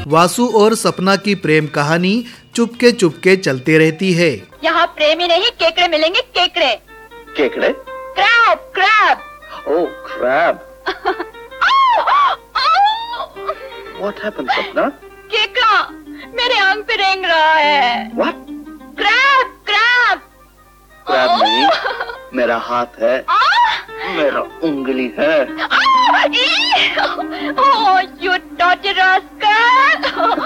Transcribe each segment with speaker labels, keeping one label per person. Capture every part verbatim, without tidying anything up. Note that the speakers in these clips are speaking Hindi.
Speaker 1: वासु और सपना की प्रेम कहानी चुपके चुपके चलती रहती है।
Speaker 2: यहाँ प्रेम ही नहीं केकड़े मिलेंगे, केकड़े।
Speaker 3: केकड़े?
Speaker 2: Crab, crab.
Speaker 3: Oh, crab. What happened, सपना?
Speaker 2: केकड़ा मेरे अंग पे रेंग रहा है।
Speaker 3: What?
Speaker 2: Crab, crab.
Speaker 3: क्रैब नहीं, मेरा हाथ है, मेरा उंगली है।
Speaker 2: Oh, you dirty rascal!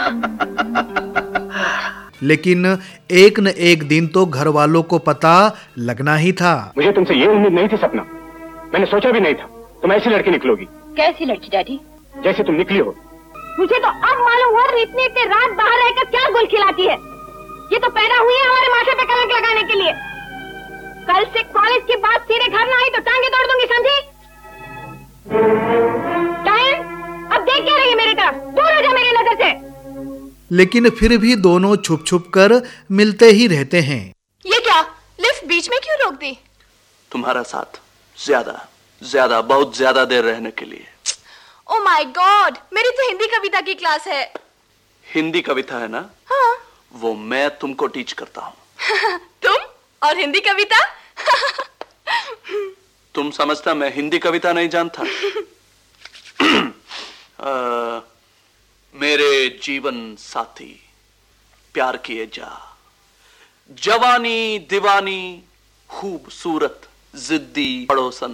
Speaker 1: लेकिन एक न एक दिन तो घर वालों को पता लगना ही था।
Speaker 4: मुझे तुमसे ये उम्मीद नहीं थी सपना, मैंने सोचा भी नहीं था तुम ऐसी लड़की निकलोगी।
Speaker 2: कैसी लड़की डैडी?
Speaker 4: जैसे तुम निकली हो।
Speaker 2: मुझे तो अब मालूम हुआ इतनी इतनी रात बाहर रहकर क्या गुल खिलाती है। ये तो पैदा हुई है हमारे माथे पे कलंक लगाने के लिए। कल से कॉलेज की बात सीधे घर ना आई तो टांगे तोड़ दूंगी, समझी? टाइम अब देख क्या रही है मेरी तरफ, दूर हो जा मेरी नजर से।
Speaker 1: लेकिन फिर भी दोनों छुप छुप कर मिलते ही रहते हैं।
Speaker 5: ये क्या, लिफ्ट बीच में क्यों रोक दी?
Speaker 3: तुम्हारा साथ ज्यादा ज्यादा बहुत ज्यादा देर रहने के लिए।
Speaker 5: ओ माय गॉड, मेरी तो हिंदी कविता की क्लास है।
Speaker 3: हिंदी कविता है ना?
Speaker 5: हाँ।
Speaker 3: वो मैं तुमको टीच करता हूँ।
Speaker 5: तुम और हिंदी कविता?
Speaker 3: तुम समझता मैं हिंदी कविता नहीं जानता? आ, मेरे जीवन साथी प्यार किए जा, जवानी दीवानी खूबसूरत जिद्दी पड़ोसन,